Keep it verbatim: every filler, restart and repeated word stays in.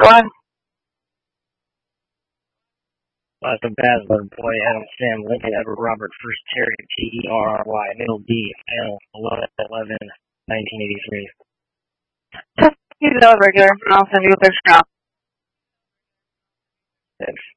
Go ahead. Boston Basler, boy, Adam, Sam, Lincoln, Edward, Robert, First, Terry, T E R R Y, Middle D, L, eleven, eleven, nineteen eighty-three. Just use it as regular, and I'll send you a picture now. Thanks.